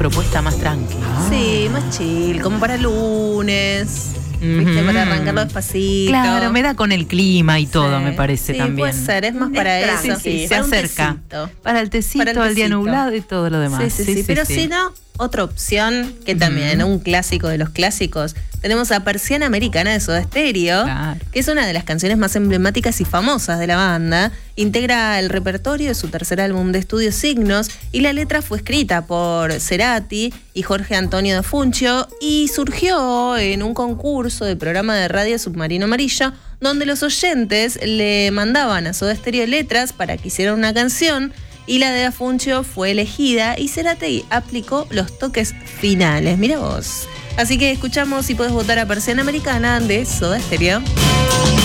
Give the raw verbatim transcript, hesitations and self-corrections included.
propuesta más tranquila. Sí, más chill, como para lunes. ¿Viste? Para arrancarlo despacito. Claro, me da con el clima y todo, sí, me parece sí, también. puede ser, es más para Es eso. tranqui, Sí, sí, se para un acerca. tecito. Para el tecito, Para el el día tecito. nublado y todo lo demás. Sí, sí, sí. sí Pero sí. si no, otra opción que también, Ujú. un clásico de los clásicos. Tenemos a Persiana Americana de Soda Stereo, Claro. que es una de las canciones más emblemáticas y famosas de la banda. Integra el repertorio de su tercer álbum de estudio Signos y la letra fue escrita por Cerati y Jorge Antonio da Funchio y surgió en un concurso de programa de radio Submarino Amarillo, donde los oyentes le mandaban a Soda Stereo letras para que hiciera una canción. Y la de Da Funchio fue elegida y Cerati aplicó los toques finales. Mira vos. Así que escuchamos y podés votar a Persiana Americana de Soda Stereo.